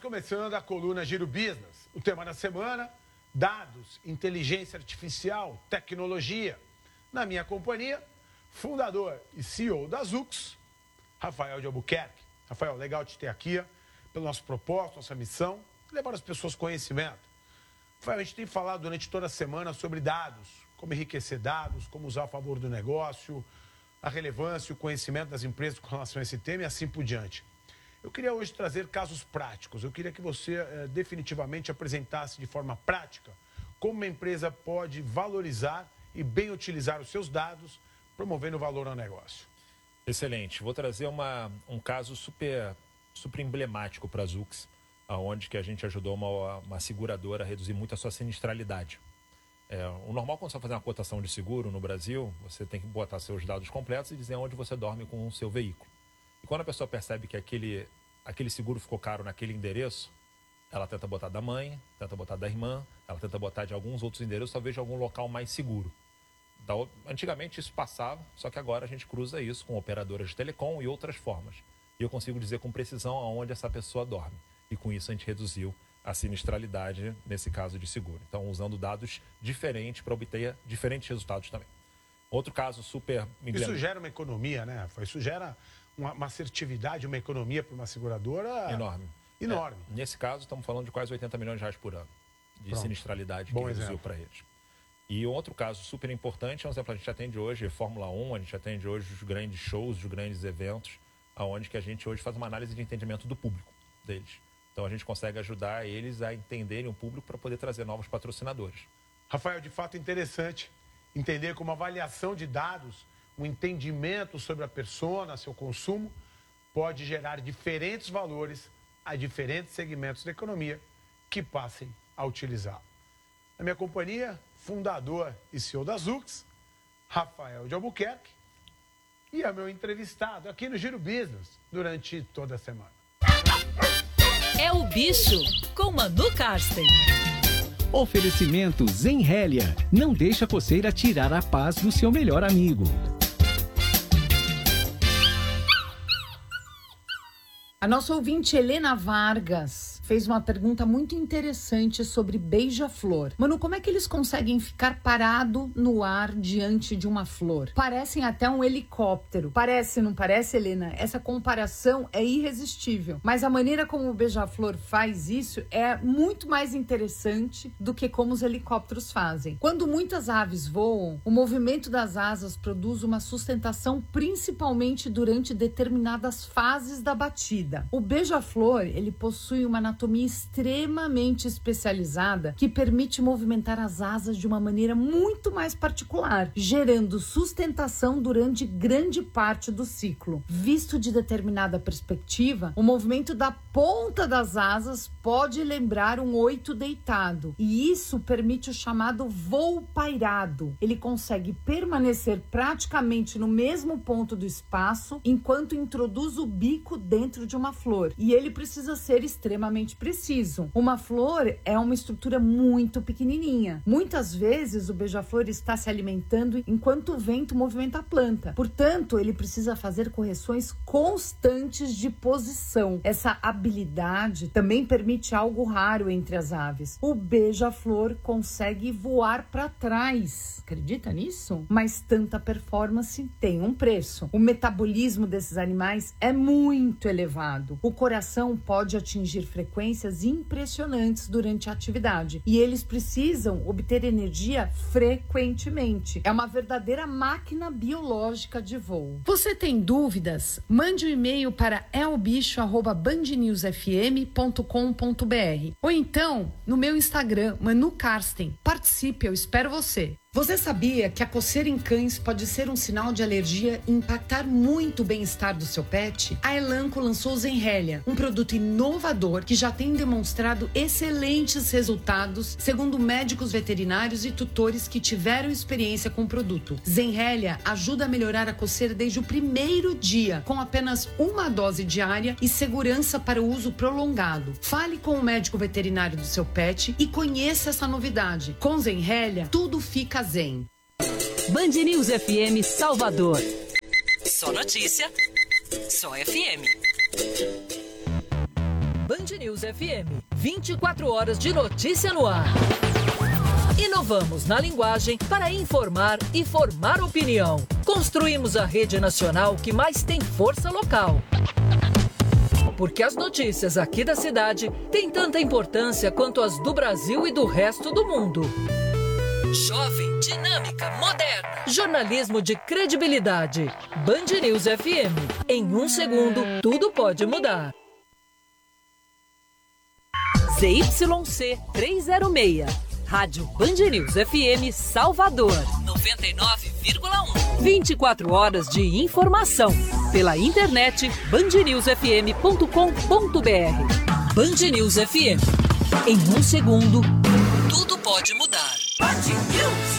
começando a coluna Giro Business. O tema da semana, dados, inteligência artificial, tecnologia. Na minha companhia, fundador e CEO da Zux, Rafael de Albuquerque. Rafael, legal te ter aqui, pelo nosso propósito, nossa missão, levar as pessoas conhecimento. Rafael, a gente tem falado durante toda a semana sobre dados, como enriquecer dados, como usar a favor do negócio, a relevância e o conhecimento das empresas com relação a esse tema e assim por diante. Eu queria hoje trazer casos práticos. Eu queria que você definitivamente apresentasse de forma prática como uma empresa pode valorizar e bem utilizar os seus dados, promovendo valor ao negócio. Excelente. Vou trazer um caso super emblemático para a Zux, onde que a gente ajudou uma seguradora a reduzir muito a sua sinistralidade. O normal, quando você vai fazer uma cotação de seguro no Brasil, você tem que botar seus dados completos e dizer onde você dorme com o seu veículo. E quando a pessoa percebe que aquele seguro ficou caro naquele endereço, ela tenta botar da mãe, tenta botar da irmã, ela tenta botar de alguns outros endereços, talvez de algum local mais seguro. Antigamente isso passava, só que agora a gente cruza isso com operadoras de telecom e outras formas. E eu consigo dizer com precisão aonde essa pessoa dorme. E com isso a gente reduziu a sinistralidade nesse caso de seguro. Então, usando dados diferentes para obter diferentes resultados também. Outro caso super... Isso gera uma economia, né? Isso gera uma assertividade, uma economia para uma seguradora... Enorme. Nesse caso, estamos falando de quase 80 milhões de reais por ano de sinistralidade que reduziu para eles. E outro caso super importante, é um exemplo, a gente atende hoje Fórmula 1, a gente atende hoje os grandes shows, os grandes eventos, aonde que a gente hoje faz uma análise de entendimento do público deles. Então a gente consegue ajudar eles a entenderem o público para poder trazer novos patrocinadores. Rafael, de fato interessante entender como a avaliação de dados, um entendimento sobre a persona, seu consumo, pode gerar diferentes valores a diferentes segmentos da economia que passem a utilizá-lo. Na minha companhia, fundador e CEO da Zux, Rafael de Albuquerque, e é meu entrevistado aqui no Giro Business durante toda a semana. É o Bicho, com Manu Karsten. Oferecimento Zenrélia. Não deixa a coceira tirar a paz do seu melhor amigo. A nossa ouvinte Helena Vargas fez uma pergunta muito interessante sobre beija-flor. Manu, como é que eles conseguem ficar parado no ar diante de uma flor? Parecem até um helicóptero. Parece, não parece, Helena? Essa comparação é irresistível. Mas a maneira como o beija-flor faz isso é muito mais interessante do que como os helicópteros fazem. Quando muitas aves voam, o movimento das asas produz uma sustentação principalmente durante determinadas fases da batida. O beija-flor, ele possui uma anatomia extremamente especializada que permite movimentar as asas de uma maneira muito mais particular, gerando sustentação durante grande parte do ciclo. Visto de determinada perspectiva, o movimento da ponta das asas pode lembrar um oito deitado, e isso permite o chamado voo pairado. Ele consegue permanecer praticamente no mesmo ponto do espaço enquanto introduz o bico dentro de uma flor, e ele precisa ser extremamente preciso. Uma flor é uma estrutura muito pequenininha. Muitas vezes o beija-flor está se alimentando enquanto o vento movimenta a planta. Portanto, ele precisa fazer correções constantes de posição. Essa habilidade também permite algo raro entre as aves. O beija-flor consegue voar para trás. Acredita nisso? Mas tanta performance tem um preço. O metabolismo desses animais é muito elevado. O coração pode atingir frequências impressionantes durante a atividade e eles precisam obter energia frequentemente. É uma verdadeira máquina biológica de voo. Você tem dúvidas? Mande um e-mail para elbicho@bandnewsfm.com.br ou então no meu Instagram, Manu Karsten. Participe, eu espero você. Você sabia que a coceira em cães pode ser um sinal de alergia e impactar muito o bem-estar do seu pet? A Elanco lançou o Zenrélia, um produto inovador que já tem demonstrado excelentes resultados, segundo médicos veterinários e tutores que tiveram experiência com o produto. Zenrélia ajuda a melhorar a coceira desde o primeiro dia, com apenas uma dose diária e segurança para o uso prolongado. Fale com o médico veterinário do seu pet e conheça essa novidade. Com Zenrélia, tudo fica zen. Band News FM Salvador. Só notícia, só FM. Band News FM. 24 horas de notícia no ar. Inovamos na linguagem para informar e formar opinião. Construímos a rede nacional que mais tem força local. Porque as notícias aqui da cidade têm tanta importância quanto as do Brasil e do resto do mundo. Jovem, dinâmica, moderna. Jornalismo de credibilidade. Band News FM. Em 1 segundo, tudo pode mudar. ZYC 306. Rádio Band News FM Salvador. 99,1. 24 horas de informação. Pela internet, bandnewsfm.com.br. Band News FM. Em 1 segundo, tudo pode mudar. Band News.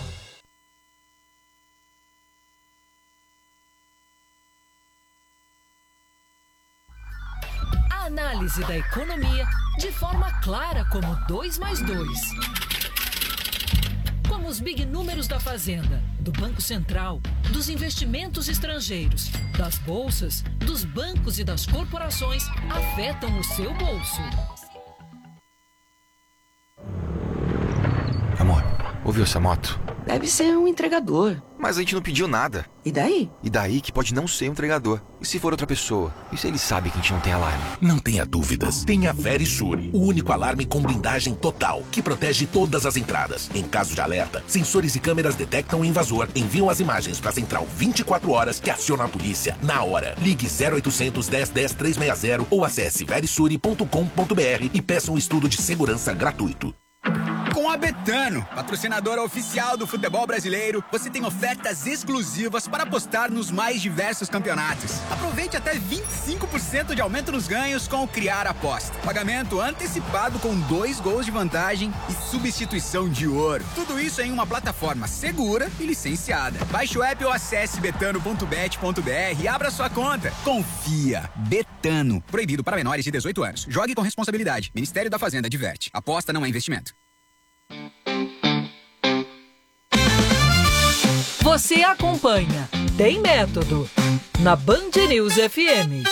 A análise da economia de forma clara como 2 mais 2. Como os big números da Fazenda, do Banco Central, dos investimentos estrangeiros, das bolsas, dos bancos e das corporações afetam o seu bolso. Amor, ouviu essa moto? Deve ser um entregador. Mas a gente não pediu nada. E daí? E daí que pode não ser um entregador. E se for outra pessoa? E se ele sabe que a gente não tem alarme? Não tenha dúvidas. Tenha Verisure, o único alarme com blindagem total, que protege todas as entradas. Em caso de alerta, sensores e câmeras detectam o invasor, enviam as imagens para a central 24 horas que aciona a polícia na hora. Ligue 0800 10 10 360 ou acesse verisure.com.br e peça um estudo de segurança gratuito. Com a Betano, patrocinadora oficial do futebol brasileiro, você tem ofertas exclusivas para apostar nos mais diversos campeonatos. Aproveite até 25% de aumento nos ganhos com o Criar Aposta. Pagamento antecipado com 2 gols de vantagem e substituição de ouro. Tudo isso em uma plataforma segura e licenciada. Baixe o app ou acesse betano.bet.br e abra sua conta. Confia. Betano. Proibido para menores de 18 anos. Jogue com responsabilidade. Ministério da Fazenda diverte. Aposta não é investimento. Você acompanha Tem Método na Band News FM.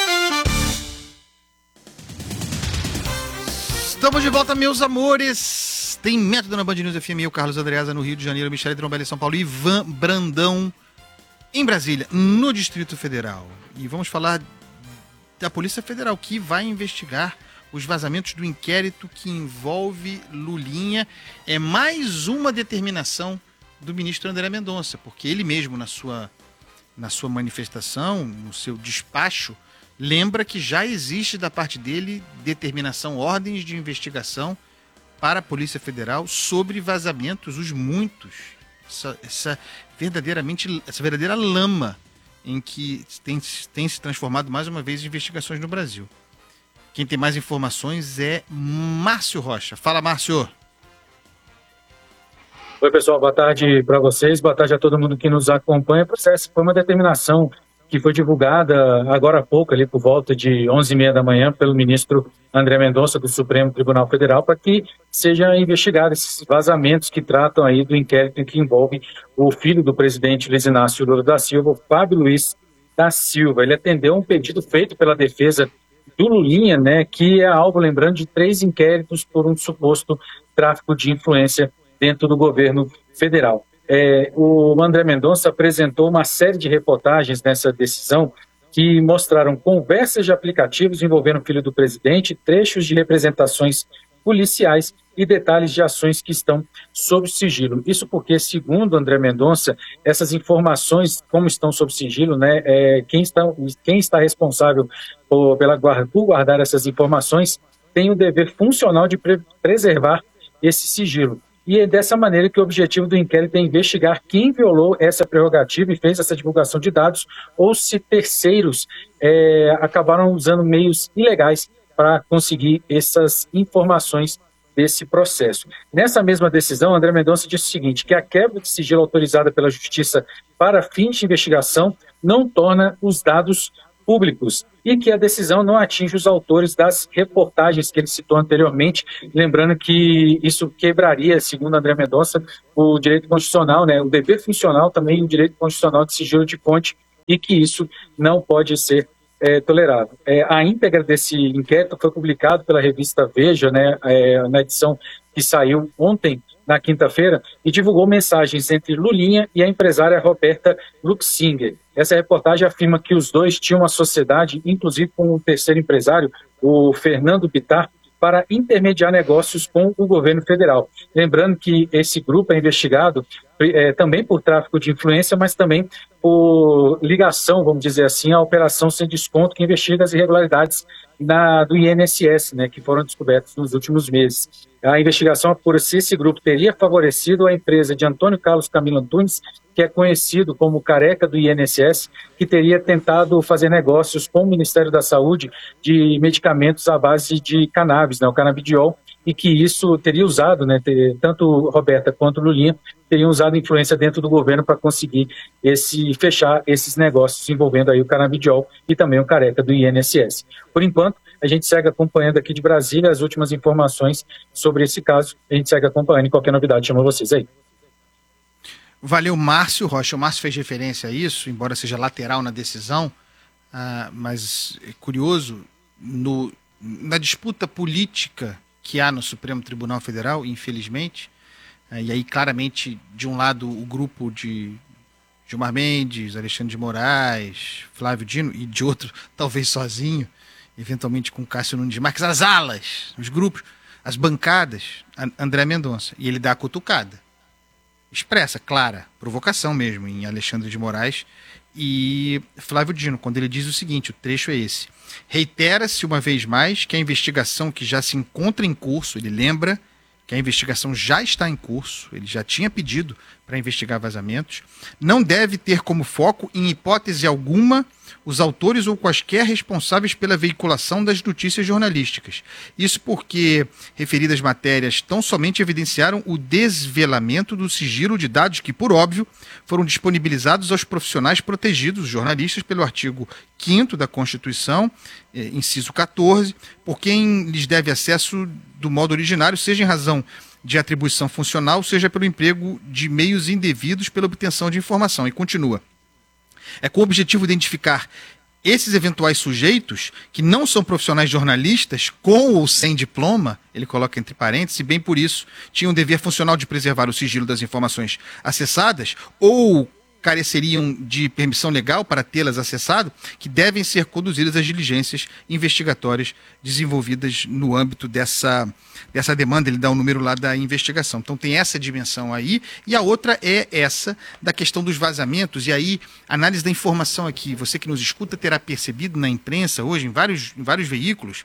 Estamos de volta, meus amores. Tem Método na Band News FM. Eu, Carlos Andreasa, no Rio de Janeiro, Michele Trombelli em São Paulo e Ivan Brandão em Brasília, no Distrito Federal. E vamos falar da Polícia Federal, que vai investigar os vazamentos do inquérito que envolve Lulinha. É mais uma determinação do ministro André Mendonça, porque ele mesmo, na sua manifestação, no seu despacho, lembra que já existe da parte dele determinação, ordens de investigação para a Polícia Federal sobre vazamentos, os muitos, essa verdadeira lama em que tem se transformado mais uma vez investigações no Brasil. Quem tem mais informações é Márcio Rocha. Fala, Márcio. Oi, pessoal. Boa tarde para vocês. Boa tarde a todo mundo que nos acompanha. O processo foi uma determinação que foi divulgada agora há pouco, ali por volta de 11h30 da manhã, pelo ministro André Mendonça, do Supremo Tribunal Federal, para que seja investigado esses vazamentos que tratam aí do inquérito que envolve o filho do presidente Luiz Inácio Lula da Silva, Fábio Luiz da Silva. Ele atendeu um pedido feito pela defesa do Lulinha, né, que é alvo, lembrando, de 3 inquéritos por um suposto tráfico de influência dentro do governo federal. O André Mendonça apresentou uma série de reportagens nessa decisão que mostraram conversas de aplicativos envolvendo o filho do presidente, trechos de representações policiais e detalhes de ações que estão sob sigilo. Isso porque, segundo André Mendonça, essas informações, como estão sob sigilo, né, quem está responsável por guardar essas informações tem o dever funcional de preservar esse sigilo. E é dessa maneira que o objetivo do inquérito é investigar quem violou essa prerrogativa e fez essa divulgação de dados, ou se terceiros acabaram usando meios ilegais para conseguir essas informações desse processo. Nessa mesma decisão, André Mendonça disse o seguinte, que a quebra de sigilo autorizada pela Justiça para fins de investigação não torna os dados públicos e que a decisão não atinge os autores das reportagens que ele citou anteriormente, lembrando que isso quebraria, segundo André Mendonça, o direito constitucional, né, o dever funcional também, o direito constitucional de sigilo de fonte, e que isso não pode ser tolerável. A íntegra desse inquérito foi publicado pela revista Veja, né, na edição que saiu ontem, na quinta-feira, e divulgou mensagens entre Lulinha e a empresária Roberta Luxinger. Essa reportagem afirma que os dois tinham uma sociedade, inclusive com um terceiro empresário, o Fernando Bittar, para intermediar negócios com o governo federal. Lembrando que esse grupo é investigado também por tráfico de influência, mas também por ligação, vamos dizer assim, à operação sem desconto, que investiga as irregularidades do INSS, né, que foram descobertas nos últimos meses. A investigação apura se esse grupo teria favorecido a empresa de Antônio Carlos Camilo Antunes, que é conhecido como careca do INSS, que teria tentado fazer negócios com o Ministério da Saúde de medicamentos à base de cannabis, né, o canabidiol, e que isso teria usado, né, tanto Roberta quanto Lulinha teriam usado influência dentro do governo para conseguir fechar esses negócios envolvendo aí o canabidiol e também o careca do INSS. Por enquanto, a gente segue acompanhando aqui de Brasília as últimas informações sobre esse caso. A gente segue acompanhando e qualquer novidade chama vocês aí. Valeu, Márcio Rocha. O Márcio fez referência a isso, embora seja lateral na decisão, mas é curioso, na disputa política que há no Supremo Tribunal Federal, infelizmente, e aí claramente, de um lado, o grupo de Gilmar Mendes, Alexandre de Moraes, Flávio Dino, e de outro, talvez sozinho, eventualmente com Cássio Nunes Marques, as alas, os grupos, as bancadas, André Mendonça, e ele dá a cutucada. Expressa, clara, provocação mesmo, em Alexandre de Moraes e Flávio Dino, quando ele diz o seguinte, o trecho é esse: reitera-se uma vez mais que a investigação que já se encontra em curso, ele lembra que a investigação já está em curso, ele já tinha pedido para investigar vazamentos, não deve ter como foco, em hipótese alguma, os autores ou quaisquer responsáveis pela veiculação das notícias jornalísticas. Isso porque referidas matérias tão somente evidenciaram o desvelamento do sigilo de dados que, por óbvio, foram disponibilizados aos profissionais protegidos, os jornalistas, pelo artigo 5º da Constituição, inciso 14, por quem lhes deve acesso do modo originário, seja em razão de atribuição funcional, seja pelo emprego de meios indevidos pela obtenção de informação. E continua. É com o objetivo de identificar esses eventuais sujeitos, que não são profissionais jornalistas, com ou sem diploma, ele coloca entre parênteses, e bem por isso tinham um dever funcional de preservar o sigilo das informações acessadas, ou careceriam de permissão legal para tê-las acessado, que devem ser conduzidas as diligências investigatórias desenvolvidas no âmbito dessa demanda. Ele dá o número lá da investigação. Então tem essa dimensão aí, e a outra é essa da questão dos vazamentos, e aí análise da informação aqui. Você que nos escuta terá percebido na imprensa hoje, em vários veículos,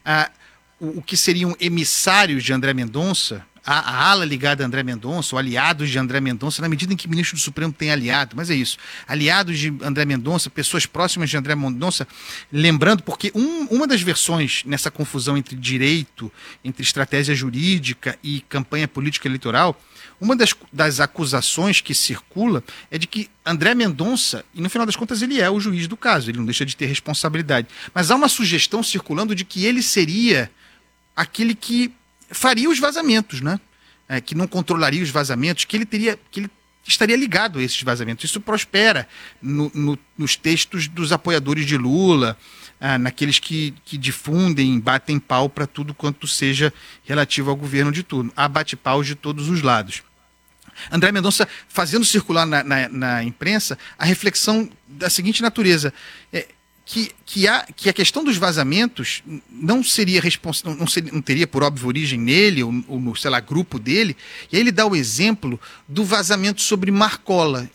o que seriam emissários de André Mendonça, a ala ligada a André Mendonça, ou aliados de André Mendonça, na medida em que o ministro do Supremo tem aliado, mas é isso, aliados de André Mendonça, pessoas próximas de André Mendonça, lembrando, porque uma das versões nessa confusão entre direito, entre estratégia jurídica e campanha política eleitoral, uma das acusações que circula é de que André Mendonça, e no final das contas ele é o juiz do caso, ele não deixa de ter responsabilidade, mas há uma sugestão circulando de que ele seria aquele que faria os vazamentos, né? Que não controlaria os vazamentos, que ele estaria ligado a esses vazamentos. Isso prospera nos textos dos apoiadores de Lula, naqueles que difundem, batem pau para tudo quanto seja relativo ao governo de turno. Há bate-paus de todos os lados. André Mendonça fazendo circular na imprensa a reflexão da seguinte natureza: que a questão dos vazamentos não teria por óbvio origem nele ou no, sei lá, grupo dele, e aí ele dá o exemplo do vazamento sobre Marcola.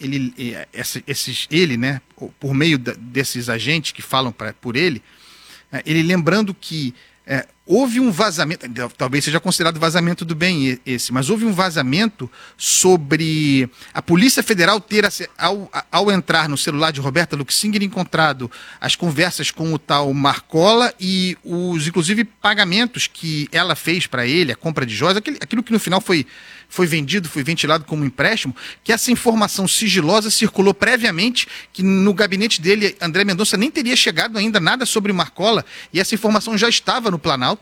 Ele, né, por meio desses agentes que falam por ele, ele lembrando que houve um vazamento, talvez seja considerado vazamento do bem esse, mas houve um vazamento sobre a Polícia Federal ter, ao entrar no celular de Roberta Luxinger, encontrado as conversas com o tal Marcola e inclusive, pagamentos que ela fez para ele, a compra de joias, aquilo que no final foi vendido, foi ventilado como empréstimo, que essa informação sigilosa circulou previamente, que no gabinete dele, André Mendonça nem teria chegado ainda nada sobre Marcola, e essa informação já estava no Planalto.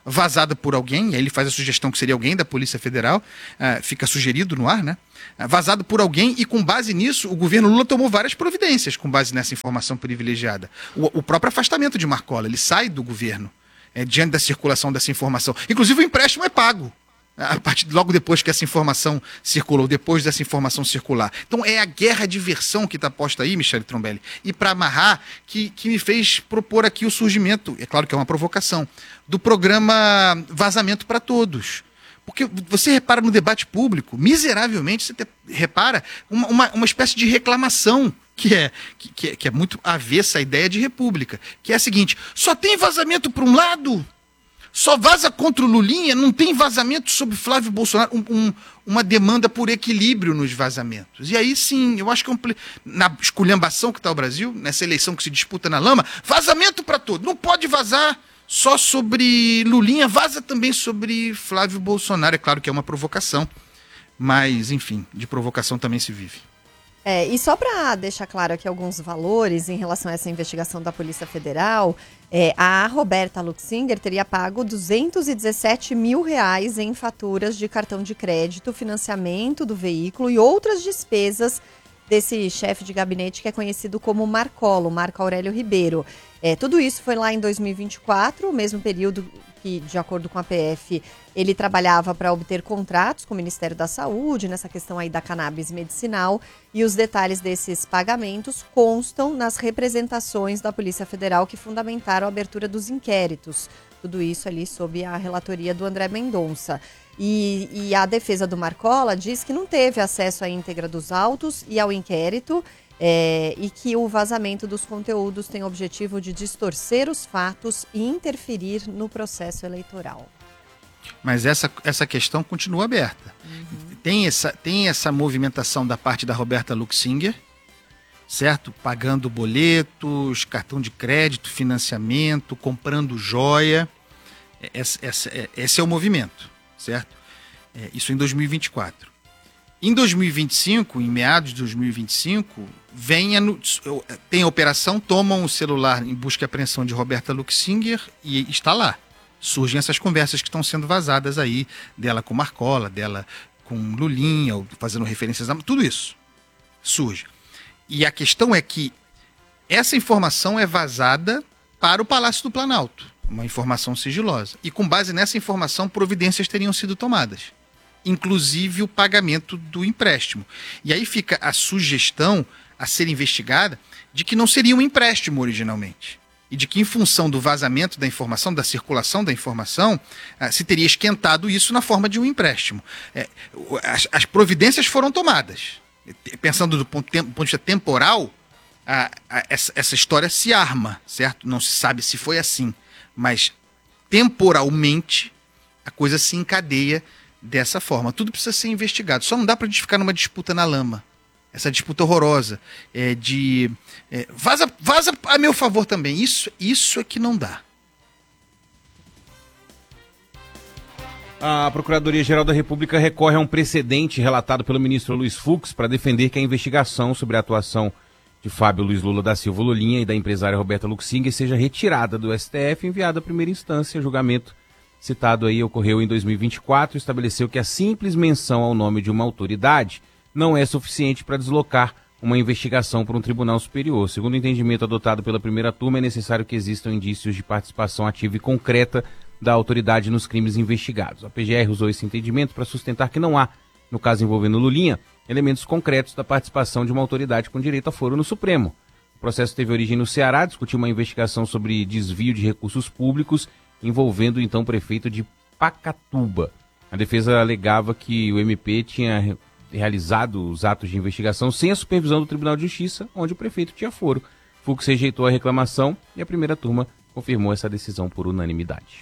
vazada por alguém, e aí ele faz a sugestão que seria alguém da Polícia Federal, fica sugerido no ar, né? Vazado por alguém, e com base nisso, o governo Lula tomou várias providências com base nessa informação privilegiada. O próprio afastamento de Marcola, ele sai do governo diante da circulação dessa informação. Inclusive o empréstimo é pago logo depois que essa informação circulou, depois dessa informação circular. Então é a guerra de versão que está posta aí, Michele Trombelli, e para amarrar, que me fez propor aqui o surgimento, é claro que é uma provocação, do programa Vazamento para Todos. Porque você repara no debate público, miseravelmente, você repara uma espécie de reclamação que é muito avessa à ideia de república, que é a seguinte: só tem vazamento para um lado? Só vaza contra o Lulinha, não tem vazamento sobre Flávio Bolsonaro, uma demanda por equilíbrio nos vazamentos. E aí sim, eu acho que na esculhambação que está o Brasil, nessa eleição que se disputa na lama, vazamento para todos. Não pode vazar só sobre Lulinha, vaza também sobre Flávio Bolsonaro. É claro que é uma provocação, mas enfim, de provocação também se vive. E só para deixar claro aqui alguns valores em relação a essa investigação da Polícia Federal, a Roberta Luxinger teria pago R$217 mil em faturas de cartão de crédito, financiamento do veículo e outras despesas desse chefe de gabinete que é conhecido como Marco Aurélio Ribeiro. Tudo isso foi lá em 2024, o mesmo período que, de acordo com a PF, ele trabalhava para obter contratos com o Ministério da Saúde, nessa questão aí da cannabis medicinal, e os detalhes desses pagamentos constam nas representações da Polícia Federal que fundamentaram a abertura dos inquéritos. Tudo isso ali sob a relatoria do André Mendonça. E a defesa do Marcola diz que não teve acesso à íntegra dos autos e ao inquérito, e que o vazamento dos conteúdos tem o objetivo de distorcer os fatos e interferir no processo eleitoral. Mas essa questão continua aberta. Tem essa movimentação da parte da Roberta Luxinger, certo? Pagando boletos, cartão de crédito, financiamento, comprando joia. Esse é o movimento, certo? Isso em 2024. Em 2025, em meados de 2025, tem a operação, tomam o celular em busca e apreensão de Roberta Luxinger e está lá. Surgem essas conversas que estão sendo vazadas aí, dela com Marcola, dela com Lulinha, fazendo referências a tudo isso. Surge. E a questão é que essa informação é vazada para o Palácio do Planalto, uma informação sigilosa. E com base nessa informação, providências teriam sido tomadas, inclusive o pagamento do empréstimo. E aí fica a sugestão a ser investigada de que não seria um empréstimo originalmente. E de que, em função do vazamento da informação, da circulação da informação, se teria esquentado isso na forma de um empréstimo. As providências foram tomadas. Pensando do ponto de vista temporal, essa história se arma, certo? Não se sabe se foi assim. Mas, temporalmente, a coisa se encadeia dessa forma. Tudo precisa ser investigado. Só não dá para a gente ficar numa disputa na lama. Essa disputa horrorosa vaza a meu favor também. Isso é que não dá. A Procuradoria-Geral da República recorre a um precedente relatado pelo ministro Luiz Fux para defender que a investigação sobre a atuação de Fábio Luiz Lula da Silva Lulinha e da empresária Roberta Luxinger seja retirada do STF e enviada à primeira instância. Julgamento citado aí ocorreu em 2024 e estabeleceu que a simples menção ao nome de uma autoridade não é suficiente para deslocar uma investigação para um tribunal superior. Segundo o entendimento adotado pela primeira turma, é necessário que existam indícios de participação ativa e concreta da autoridade nos crimes investigados. A PGR usou esse entendimento para sustentar que não há, no caso envolvendo Lulinha, elementos concretos da participação de uma autoridade com direito a foro no Supremo. O processo teve origem no Ceará, discutiu uma investigação sobre desvio de recursos públicos envolvendo o então prefeito de Pacatuba. A defesa alegava que o MP tinha realizado os atos de investigação sem a supervisão do Tribunal de Justiça, onde o prefeito tinha foro. Fux rejeitou a reclamação e a primeira turma confirmou essa decisão por unanimidade.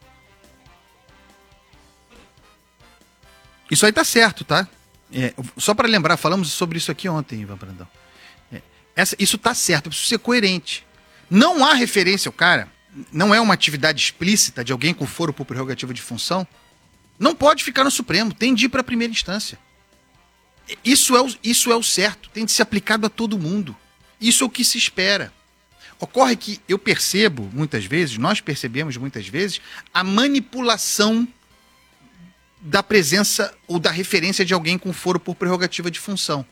Isso aí tá certo, tá? Só para lembrar, falamos sobre isso aqui ontem, Ivan Brandão. Isso tá certo, eu preciso ser coerente. Não há referência ao cara, não é uma atividade explícita de alguém com foro por prerrogativa de função, não pode ficar no Supremo, tem de ir para a primeira instância. Isso é o certo, tem de ser aplicado a todo mundo. Isso é o que se espera. Ocorre que eu percebo muitas vezes, nós percebemos muitas vezes, a manipulação da presença ou da referência de alguém com foro por prerrogativa de função.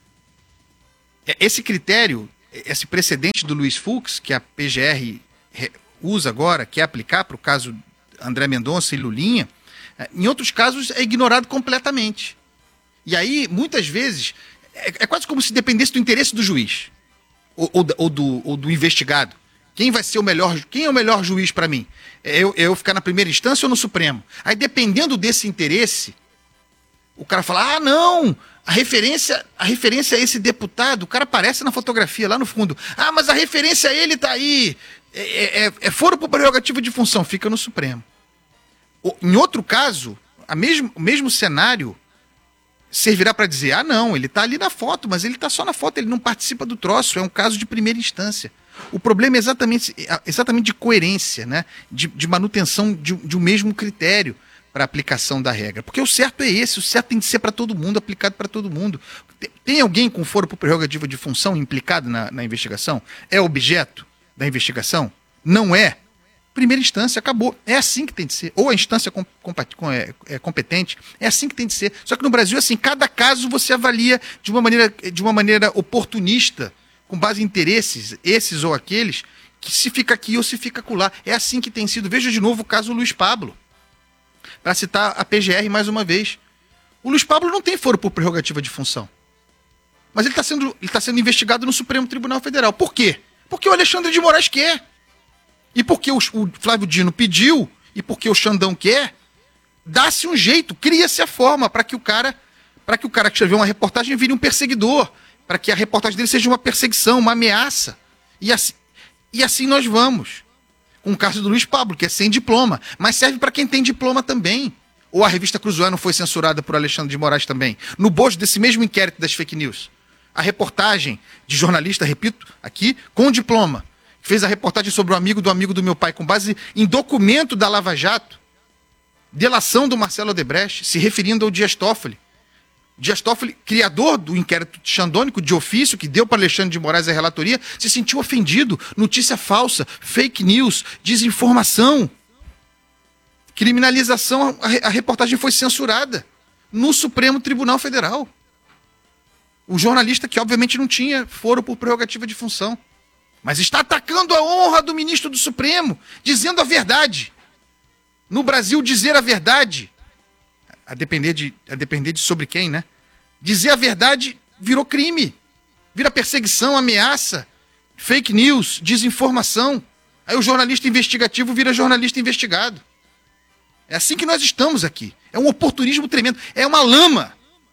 Esse critério, esse precedente do Luiz Fux, que a PGR usa agora, quer aplicar para o caso André Mendonça e Lulinha, em outros casos é ignorado completamente. E aí, muitas vezes, é quase como se dependesse do interesse do juiz ou do investigado. Quem é o melhor juiz para mim? Eu ficar na primeira instância ou no Supremo? Aí, dependendo desse interesse, o cara fala, não, a referência a esse deputado, o cara aparece na fotografia lá no fundo. Mas a referência a ele tá aí. É foro por prerrogativa de função, fica no Supremo. Em outro caso, o mesmo cenário servirá para dizer, não, ele está ali na foto, mas ele está só na foto, ele não participa do troço, é um caso de primeira instância. O problema é exatamente de coerência, né? de manutenção de um mesmo critério para a aplicação da regra. Porque o certo é esse, o certo tem que ser para todo mundo, aplicado para todo mundo. Tem alguém com foro por prerrogativa de função implicado na investigação? É objeto da investigação? Não é? Primeira instância, acabou. É assim que tem de ser. Ou a instância competente, é assim que tem de ser. Só que no Brasil, assim, cada caso você avalia de uma maneira oportunista, com base em interesses, esses ou aqueles, que se fica aqui ou se fica acolá. É assim que tem sido. Veja de novo o caso Luiz Pablo. Para citar a PGR mais uma vez. O Luiz Pablo não tem foro por prerrogativa de função. Mas ele está sendo investigado no Supremo Tribunal Federal. Por quê? Porque o Alexandre de Moraes quer. E porque o Flávio Dino pediu, e porque o Xandão quer, dá-se um jeito, cria-se a forma para que o cara que escreveu uma reportagem vire um perseguidor, para que a reportagem dele seja uma perseguição, uma ameaça. E assim nós vamos. Com o caso do Luiz Pablo, que é sem diploma, mas serve para quem tem diploma também. Ou a revista Cruzoé não foi censurada por Alexandre de Moraes também? No bojo desse mesmo inquérito das fake news. A reportagem de jornalista, repito, aqui, com diploma, fez a reportagem sobre o amigo do meu pai, com base em documento da Lava Jato, delação do Marcelo Odebrecht, se referindo ao Dias Toffoli. Dias Toffoli, criador do inquérito xandônico de ofício, que deu para Alexandre de Moraes a relatoria, se sentiu ofendido. Notícia falsa, fake news, desinformação, criminalização. A reportagem foi censurada no Supremo Tribunal Federal. O jornalista, que obviamente não tinha foro por prerrogativa de função, mas está atacando a honra do ministro do Supremo, dizendo a verdade. No Brasil, dizer a verdade, a depender de sobre quem, né? Dizer a verdade virou crime, vira perseguição, ameaça, fake news, desinformação. Aí o jornalista investigativo vira jornalista investigado. É assim que nós estamos aqui. É um oportunismo tremendo, é uma lama.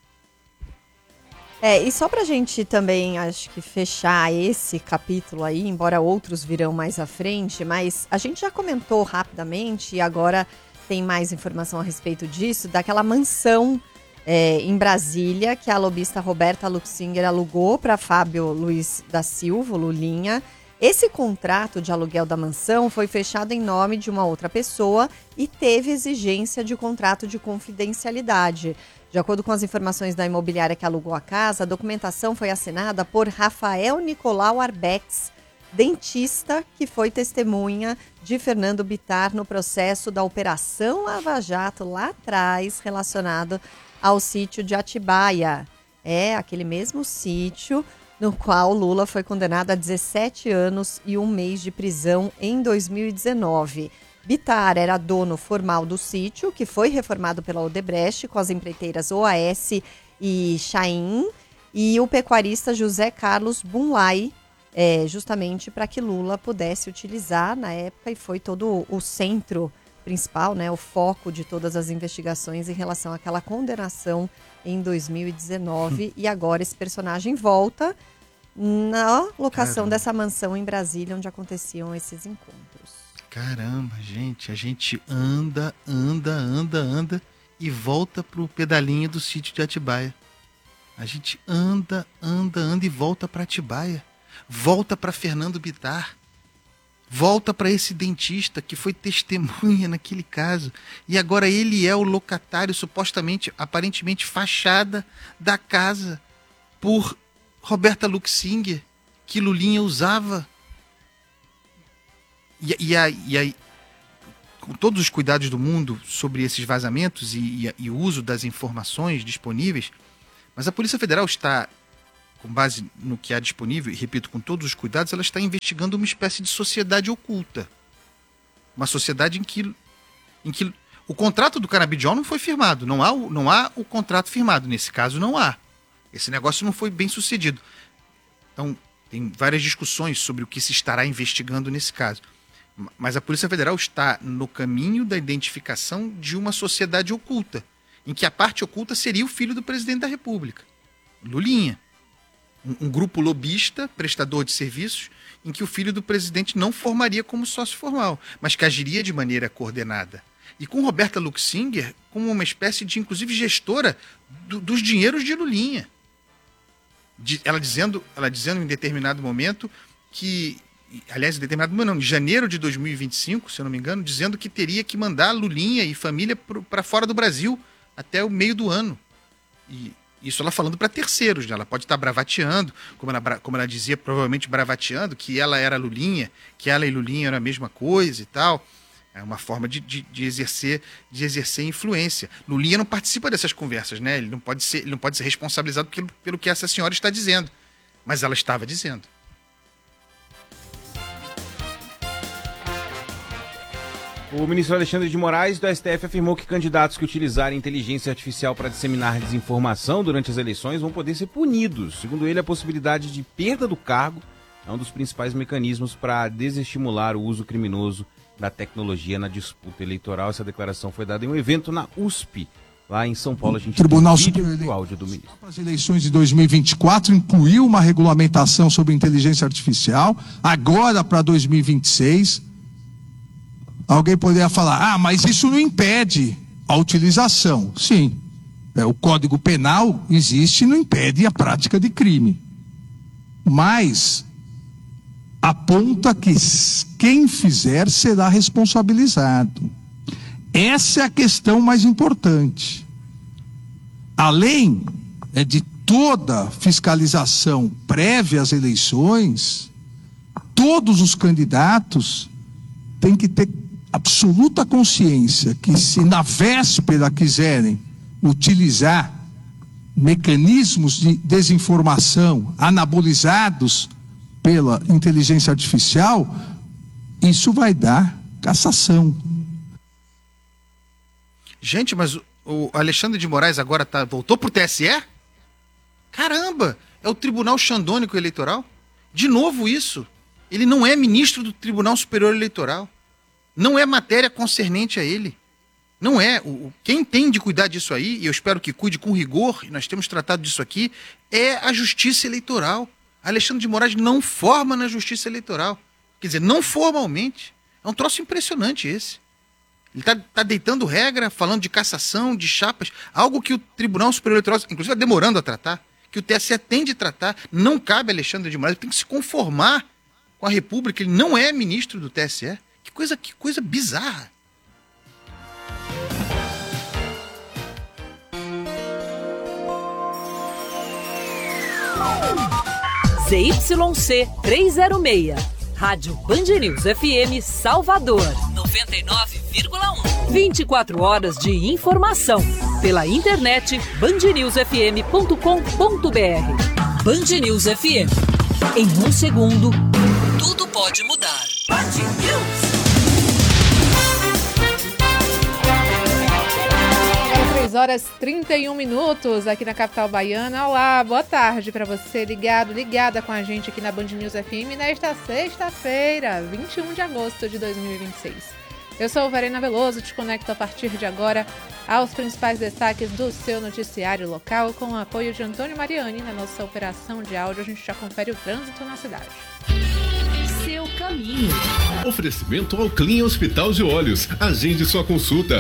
E só pra gente também, acho que fechar esse capítulo aí, embora outros virão mais à frente, mas a gente já comentou rapidamente e agora tem mais informação a respeito disso, daquela mansão em Brasília que a lobista Roberta Luxinger alugou para Fábio Luiz da Silva, Lulinha. Esse contrato de aluguel da mansão foi fechado em nome de uma outra pessoa e teve exigência de contrato de confidencialidade. De acordo com as informações da imobiliária que alugou a casa, a documentação foi assinada por Rafael Nicolau Arbex, dentista que foi testemunha de Fernando Bittar no processo da Operação Lava Jato lá atrás, relacionado ao sítio de Atibaia. É aquele mesmo sítio no qual Lula foi condenado a 17 anos e 1 mês de prisão em 2019. Bittar era dono formal do sítio, que foi reformado pela Odebrecht com as empreiteiras OAS e Chaim, e o pecuarista José Carlos Bunlai, justamente para que Lula pudesse utilizar na época, e foi todo o centro principal, né, o foco de todas as investigações em relação àquela condenação em 2019. E agora esse personagem volta na locação dessa mansão em Brasília, onde aconteciam esses encontros. Caramba, gente, a gente anda e volta pro pedalinho do sítio de Atibaia. A gente anda e volta para Atibaia. Volta para Fernando Bittar. Volta para esse dentista que foi testemunha naquele caso. E agora ele é o locatário, supostamente, aparentemente, fachada da casa por Roberta Luxinger, que Lulinha usava com todos os cuidados do mundo sobre esses vazamentos e o uso das informações disponíveis, mas a Polícia Federal está, com base no que há disponível, e repito, com todos os cuidados, ela está investigando uma espécie de sociedade oculta. Uma sociedade em que o contrato do canabidiol não foi firmado. Não há o contrato firmado. Nesse caso, não há. Esse negócio não foi bem sucedido. Então, tem várias discussões sobre o que se estará investigando nesse caso. Mas a Polícia Federal está no caminho da identificação de uma sociedade oculta, em que a parte oculta seria o filho do presidente da República, Lulinha. Um grupo lobista, prestador de serviços, em que o filho do presidente não formaria como sócio formal, mas que agiria de maneira coordenada. E com Roberta Luxinger como uma espécie de, inclusive, gestora dos dinheiros de Lulinha. Ela dizendo em determinado momento que, aliás, em janeiro de 2025, se eu não me engano, dizendo que teria que mandar Lulinha e família para fora do Brasil até o meio do ano. E isso ela falando para terceiros, né? Ela pode estar bravateando, como ela dizia, provavelmente bravateando, que ela era Lulinha, que ela e Lulinha eram a mesma coisa e tal. É uma forma de exercer influência. Lulinha não participa dessas conversas, né? Ele não pode ser responsabilizado pelo que essa senhora está dizendo. Mas ela estava dizendo. O ministro Alexandre de Moraes, do STF, afirmou que candidatos que utilizarem inteligência artificial para disseminar desinformação durante as eleições vão poder ser punidos. Segundo ele, a possibilidade de perda do cargo é um dos principais mecanismos para desestimular o uso criminoso da tecnologia na disputa eleitoral. Essa declaração foi dada em um evento na USP, lá em São Paulo. A gente Tribunal tem Superior vídeo do áudio do ministro. As eleições de 2024 incluiu uma regulamentação sobre inteligência artificial, agora para 2026. Alguém poderia falar, mas isso não impede a utilização. Sim, o Código Penal existe e não impede a prática de crime. Mas aponta que quem fizer será responsabilizado. Essa é a questão mais importante. Além de toda fiscalização prévia às eleições, todos os candidatos têm que ter absoluta consciência que, se na véspera quiserem utilizar mecanismos de desinformação anabolizados pela inteligência artificial, isso vai dar cassação. Gente, mas o Alexandre de Moraes agora voltou pro TSE? Caramba, é o Tribunal Xandônico Eleitoral? De novo isso. Ele não é ministro do Tribunal Superior Eleitoral. Não é matéria concernente a ele. Não é. Quem tem de cuidar disso aí, e eu espero que cuide com rigor, e nós temos tratado disso aqui, é a Justiça Eleitoral. Alexandre de Moraes não forma na Justiça Eleitoral. Quer dizer, não formalmente. É um troço impressionante esse. Ele está deitando regra, falando de cassação, de chapas, algo que o Tribunal Superior Eleitoral, inclusive, está demorando a tratar, que o TSE tem de tratar. Não cabe a Alexandre de Moraes, ele tem que se conformar com a República. Ele não é ministro do TSE. Que coisa bizarra. ZYC 306, Rádio Band News FM Salvador, 99,1. 24 horas de informação. Pela internet, bandnewsfm.com.br. Band News FM. Em um segundo, tudo pode mudar. Band News. 3 horas 31 minutos aqui na capital baiana. Olá, boa tarde para você ligada com a gente aqui na Band News FM nesta sexta-feira, 21 de agosto de 2026. Eu sou Verena Veloso, te conecto a partir de agora aos principais destaques do seu noticiário local com o apoio de Antônio Mariani. Na nossa operação de áudio, a gente já confere o trânsito na cidade. Seu caminho. Oferecimento ao Clean Hospital de Olhos. Agende sua consulta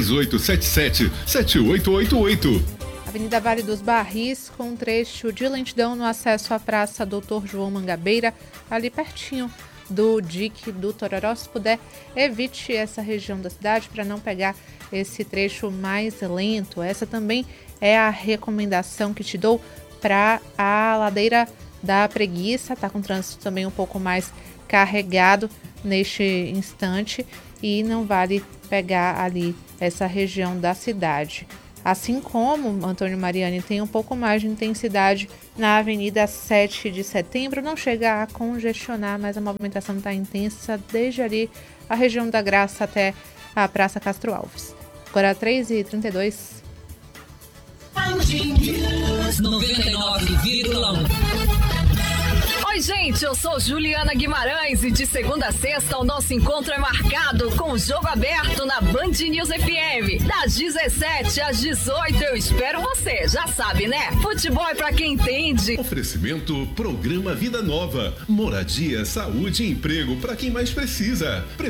3877-7888. Avenida Vale dos Barris, com um trecho de lentidão no acesso à Praça Doutor João Mangabeira, ali pertinho do dique do Tororó. Se puder, evite essa região da cidade para não pegar esse trecho mais lento. Essa também é a recomendação que te dou para a ladeira da Preguiça. Tá com trânsito também um pouco mais carregado neste instante e não vale pegar ali essa região da cidade. Assim como, Antônio Mariani, tem um pouco mais de intensidade na Avenida 7 de Setembro, não chega a congestionar, mas a movimentação está intensa desde ali a região da Graça até a Praça Castro Alves. Agora 3h32. 99,1. Oi, gente, eu sou Juliana Guimarães e de segunda a sexta o nosso encontro é marcado com o Jogo Aberto na Band News FM. Das 17 às 18 eu espero você, já sabe, né? Futebol é pra quem entende. Oferecimento Programa Vida Nova. Moradia, saúde e emprego para quem mais precisa.